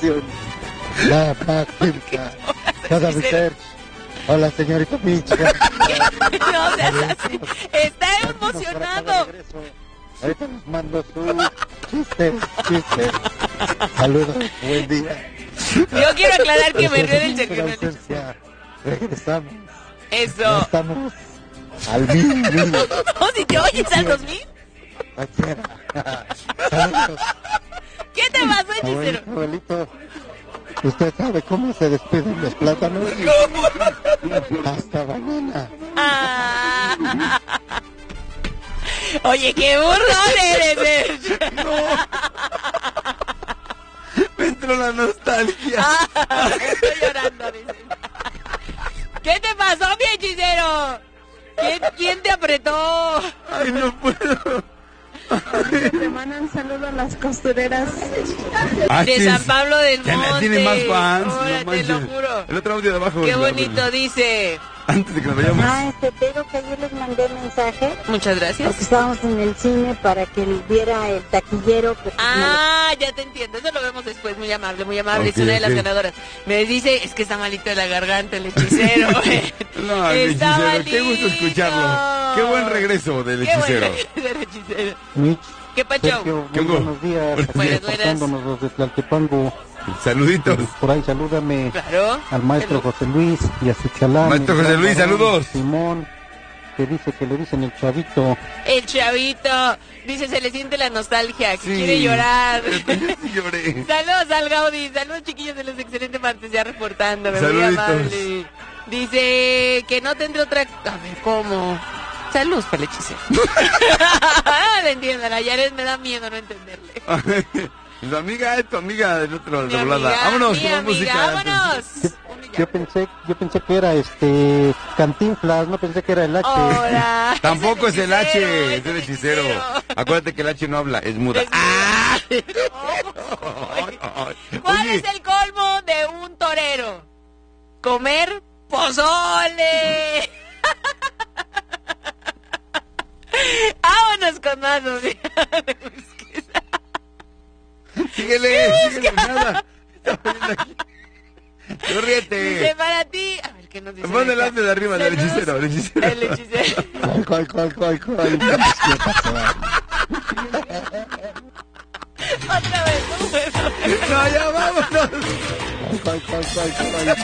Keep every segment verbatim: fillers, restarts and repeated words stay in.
canción. La mágica. Cada research. Hola, señorita Mitch. No seas así. Está emocionado. Ahorita nos mando su chiste, chiste. Saludos, buen día. Yo quiero aclarar que me río del cerquillo. Regresamos. Eso. Ya estamos al mil, mil. No, si te oyes al dos mil. Saludos. ¿Qué te pasó, hechicero? Abuelito, abuelito, ¿usted sabe cómo se despiden los plátanos? Hasta mañana. Ah. Oye, qué burrón eres. No. Me entró la nostalgia. Ah, estoy llorando, dice. ¿Qué te pasó, mi hechicero? ¿Quién, ¿Quién te apretó? Ay, no puedo. Te mandan saludos a las costureras Ah, de sí, San Pablo del ya Monte. tiene más fans. Ahora, No te lo manches. juro. El otro audio de abajo. Qué la- bonito dice. Antes de que nos vayamos. Ah, este, pero que ayer les mandé mensaje Muchas gracias. porque estábamos en el cine para que viera el taquillero. Que Ah, ya te entiendo. Eso lo vemos después. Muy amable, muy amable. Ok, es una de las ok. ganadoras. Me dice, es que está malito de la garganta el hechicero. No, el Está hechicero. Qué gusto malito. escucharlo. Qué buen regreso del Qué hechicero. bueno del hechicero. Mitch, ¿Qué pacho? Sergio, ¿Qué muy hubo? buenos días. Buenos Aquí días. reportándonos los de Tlaltepango. Saluditos. Por ahí salúdame Claro. al maestro Hello. José Luis y a su chalán. Maestro el José gran Luis, varón saludos. Simón, que dice que le dicen el chavito. El chavito. Dice, se le siente la nostalgia, que Sí. quiere llorar. Sí lloré. Saludos al Gaudí, saludos chiquillos de los excelentes martes, ya reportándome, muy Saluditos. amable. Dice que no tendré otra... A ver, ¿cómo? Saludos para el hechicero. No le entiendo, la Yaret me da miedo no entenderle. Tu amiga es tu amiga del otro Mi doblada. amiga, Vámonos mi con amiga, música. vámonos. Yo pensé, yo pensé que era este Cantinflas, no pensé que era el H. Hola. Tampoco es el H, hechicero, es el hechicero. Acuérdate que el H no habla, es muda. Es ¡Ah! ¿Cuál Oye, es el colmo de un torero? Comer pozole. Vámonos con más, amiga. síguele, síguele, nada. Está poniendo aquí. Tú ríete. Dice para ti. A ver qué nos dice. Pon el acá? ande de arriba del Saludos. hechicero, el hechicero. El hechicero. ¿Cuál, cuál, cuál, cuál? Otra vez, no puedo. No, ya vámonos. ¿Cuál, cuál, cuál, cuál?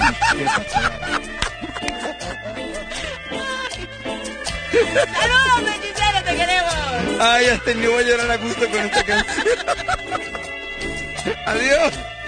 ¡Saludos, hechicero! ¡Te queremos! Ay, hasta ni voy a llorar a gusto con esta canción. Adiós.